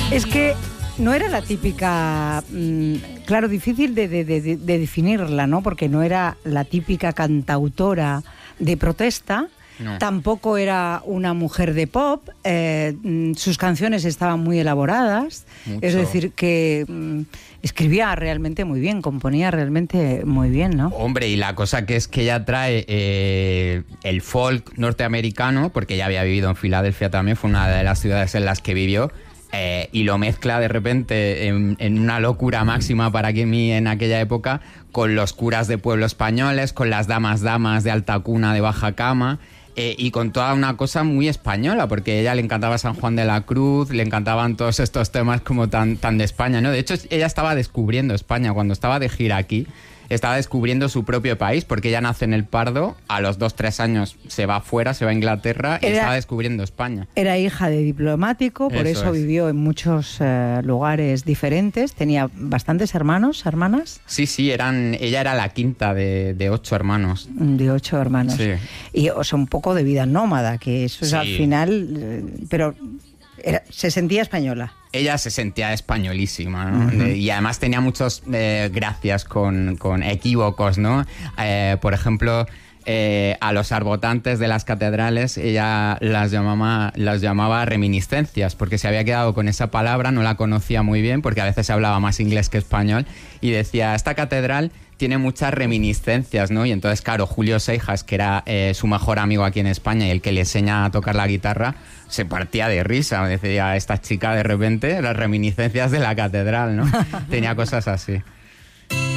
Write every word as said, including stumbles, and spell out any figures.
Es que no era la típica, mmm, claro, difícil de, de, de, de definirla, ¿no? Porque no era la típica cantautora de protesta. No. Tampoco era una mujer de pop, eh, sus canciones estaban muy elaboradas, Mucho. Es decir, que mm, escribía realmente muy bien, componía realmente muy bien, ¿no? Hombre, y la cosa que es que ella trae eh, el folk norteamericano, porque ella había vivido en Filadelfia también, fue una de las ciudades en las que vivió, eh, y lo mezcla de repente en, en una locura máxima para mí en aquella época, con los curas de pueblo españoles, con las damas damas de alta cuna, de baja cama... Eh, y con toda una cosa muy española, porque a ella le encantaba San Juan de la Cruz, le encantaban todos estos temas como tan, tan de España, ¿no? De hecho, ella estaba descubriendo España cuando estaba de gira aquí. Estaba descubriendo su propio país, porque ella nace en El Pardo, a los dos, tres años se va afuera, se va a Inglaterra y era, estaba descubriendo España. Era hija de diplomático, por eso, eso vivió en muchos eh, lugares diferentes. Tenía bastantes hermanos, hermanas. Sí, sí, eran, ella era la quinta de, de ocho hermanos. De ocho hermanos. Sí. Y o sea, un poco de vida nómada, que eso es sí. al final... Eh, pero era, se sentía española. Ella se sentía españolísima, ¿no? Uh-huh. Y además tenía muchos eh, gracias con, con equívocos, ¿no? Eh, por ejemplo, eh, a los arbotantes de las catedrales ella las llamaba, las llamaba reminiscencias, porque se había quedado con esa palabra, no la conocía muy bien, porque a veces se hablaba más inglés que español, y decía, esta catedral tiene muchas reminiscencias, ¿no? Y entonces, claro, Julio Seijas, que era eh, su mejor amigo aquí en España y el que le enseña a tocar la guitarra, se partía de risa. Decía, esta chica de repente, las reminiscencias de la catedral, ¿no? Tenía cosas así.